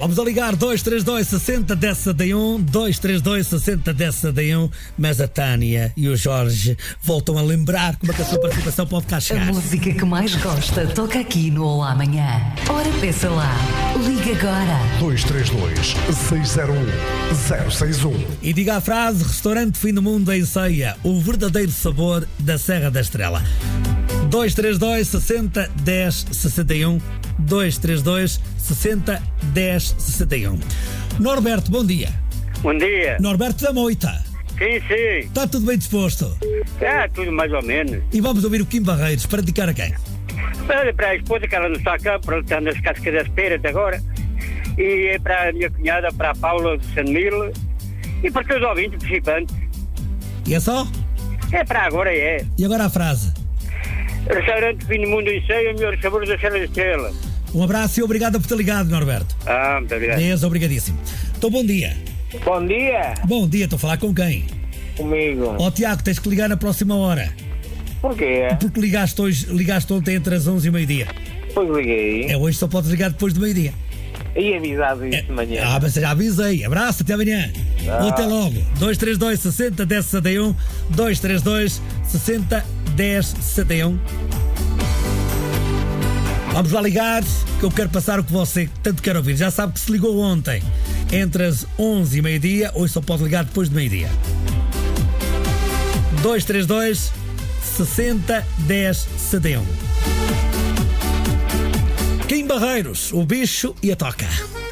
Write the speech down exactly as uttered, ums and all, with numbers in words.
Vamos a ligar dois três dois, seis zero, um zero sete um, dois três dois, seis zero, um zero sete um, mas a Tânia e o Jorge voltam a lembrar como é que a sua participação pode cá chegar. A música que mais gosta toca aqui no Olá Amanhã. Ora, peça lá. Liga agora. dois três dois, seis zero um, zero seis um. E diga a frase: restaurante fim do mundo em ceia, o verdadeiro sabor da Serra da Estrela. dois três dois, seis zero, um zero sete um, dois três dois, seis zero, um zero sete um. Norberto, bom dia. Bom dia. Norberto da Moita. Sim, sim. Está tudo bem disposto? É, tudo mais ou menos. E vamos ouvir o Kim Barreiros para dedicar a quem? Olha, para a esposa que ela não está cá, para estar nas cascas da espera até agora. E é para a minha cunhada, para a Paula de San Mil. E para todos os ouvintes participantes. E é só? É para agora, é. E agora a frase: restaurante fim do mundo em ceia, o melhor sabor da Serra da Estrela. Um abraço e obrigado por ter ligado, Norberto. Ah, muito obrigado. Deus, obrigadíssimo. Então, bom dia. Bom dia. Bom dia, estou a falar com quem? Comigo. Ó, Tiago, tens que ligar na próxima hora. Porquê? Porque ligaste hoje, ligaste ontem entre as onze e o meio-dia. Pois liguei. É, hoje só podes ligar depois do meio-dia. E avisado isso É, de manhã. Ah, mas já avisei. Abraço, até amanhã. Ah. Ou até logo. dois três dois, seis zero, um zero sete um, dois três dois, seis zero, um zero sete um. Vamos lá ligar, que eu quero passar o que você tanto quer ouvir. Já sabe que se ligou ontem entre as onze e meio-dia, hoje só pode ligar depois do meio-dia. dois três dois, seis zero, um zero sete um. Kim Barreiros, o bicho e a toca.